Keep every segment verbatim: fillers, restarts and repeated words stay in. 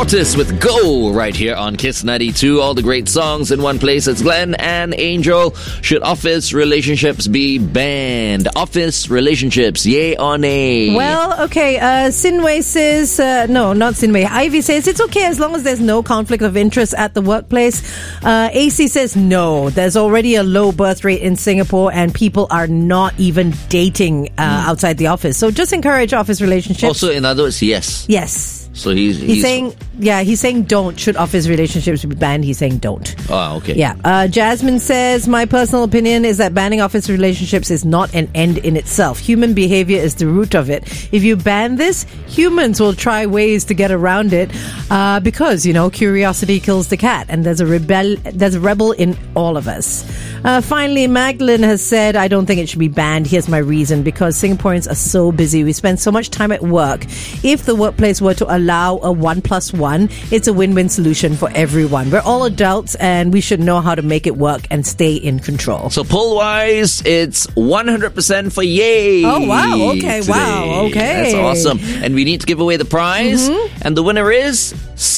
Otis with Go right here on Kiss ninety-two. All the great songs in one place. It's Glenn and Angel. Should office relationships be banned? Office relationships, yay or nay? Well, okay. Uh, Sinway says, uh, no, not Sinway. Ivy says it's okay as long as there's no conflict of interest at the workplace. Uh, A C says no. There's already a low birth rate in Singapore and people are not even dating uh, mm. outside the office. So just encourage office relationships. Also, in other words, yes. Yes. So he's, he's... He's saying, yeah, he's saying don't. Should office relationships be banned? He's saying don't. Oh, okay. Yeah. Uh, Jasmine says, my personal opinion is that banning office relationships is not an end in itself. Human behavior is the root of it. If you ban this, humans will try ways to get around it uh, because, you know, curiosity kills the cat and there's a rebel, there's a rebel in all of us. Uh, finally, Magdalene has said, I don't think it should be banned. Here's my reason. Because Singaporeans are so busy. We spend so much time at work. If the workplace were to allow a one plus one, it's a win-win solution for everyone. We're all adults and we should know how to make it work and stay in control. So poll-wise, it's one hundred percent for yay. Oh, wow. Okay. Today. Wow. Okay. That's awesome. And we need to give away the prize. Mm-hmm. And the winner is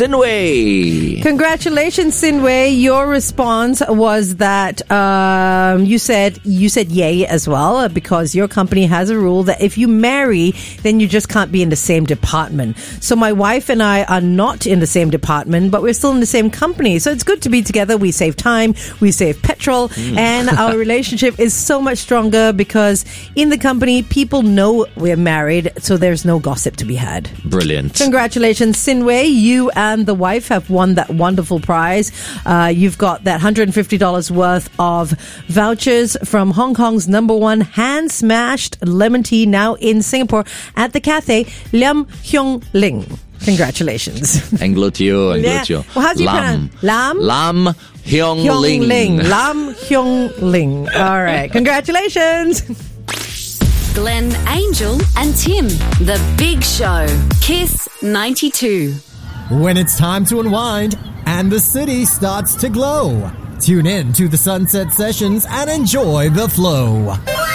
Sinway. Congratulations, Sinway. Your response was that um, you said you said yay as well because your company has a rule that if you marry, then you just can't be in the same department. So my wife and I are not in the same department, but we're still in the same company. So it's good to be together. We save time, we save petrol, mm. and our relationship is so much stronger because in the company, people know we're married, so there's no gossip to be had. Brilliant. Congratulations, Sinway. You and the wife have won that wonderful prize. Uh, you've got that one hundred fifty dollars worth of vouchers from Hong Kong's number one hand-smashed lemon tea now in Singapore at the Cathay, Lam Hyung Ling. Congratulations. Anglo to you, Anglo yeah. to you. Well, how do you Lam. pronounce? Lam? Lam Hyung, Hyung Ling. Ling. Lam Hyung Ling. All right. Congratulations. Glenn, Angel and Tim. The Big Show. Kiss ninety-two. When it's time to unwind and the city starts to glow, tune in to the Sunset Sessions and enjoy the flow.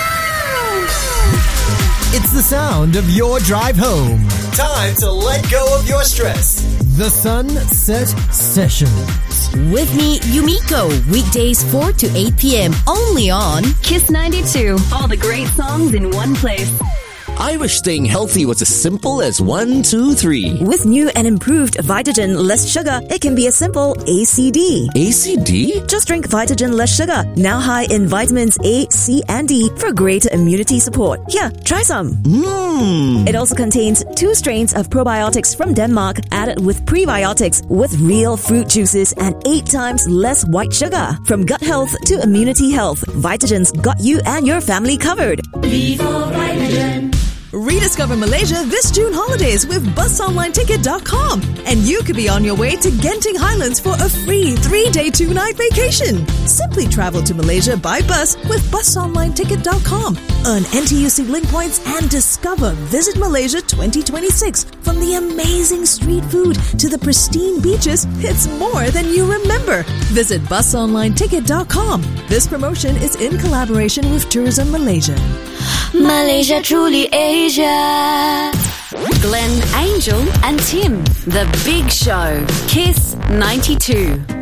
It's the sound of your drive home. Time to let go of your stress. The Sunset Sessions. With me, Yumiko. Weekdays four to eight p.m. Only on Kiss ninety-two. All the great songs in one place. I wish staying healthy was as simple as one, two, three. With new and improved Vitagen Less Sugar, it can be a simple A C D. A C D? Just drink Vitagen Less Sugar, now high in vitamins A, C, and D for greater immunity support. Here, try some. Mmm. It also contains two strains of probiotics from Denmark added with prebiotics with real fruit juices and eight times less white sugar. From gut health to immunity health, Vitagen's got you and your family covered. Vivo Vitagen. Rediscover Malaysia this June holidays with bus online ticket dot com. And you could be on your way to Genting Highlands for a free three-day, two-night vacation. Simply travel to Malaysia by bus with bus online ticket dot com. Earn N T U C link points and discover Visit Malaysia twenty twenty-six. From the amazing street food to the pristine beaches, it's more than you remember. Visit bus online ticket dot com. This promotion is in collaboration with Tourism Malaysia. Malaysia, truly Asia. Glenn, Angel and Tim. The Big Show. Kiss ninety-two.